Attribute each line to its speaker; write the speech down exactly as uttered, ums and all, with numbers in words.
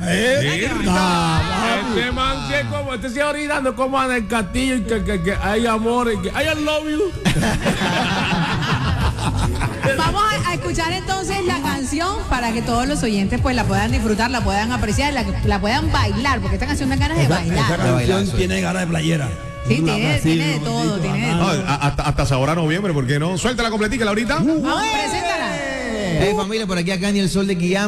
Speaker 1: Este man que como, este sigue orinando como en el castillo y que, que, que hay amor y que I love you.
Speaker 2: Vamos a, a escuchar entonces la canción para que todos los oyentes pues la puedan disfrutar, la puedan apreciar, la, la puedan bailar, porque esta canción da ganas de
Speaker 3: esa,
Speaker 2: bailar.
Speaker 3: esa canción bailar, tiene ganas de playera.
Speaker 2: Sí, tiene, tiene de todo, tiene de
Speaker 4: No,
Speaker 2: todo.
Speaker 4: a- hasta, hasta ahora noviembre, ¿por qué no? Suelta la completica, Laurita.
Speaker 2: Vamos, preséntala.
Speaker 5: Hey familia, por aquí acá en el Sol de Quillán.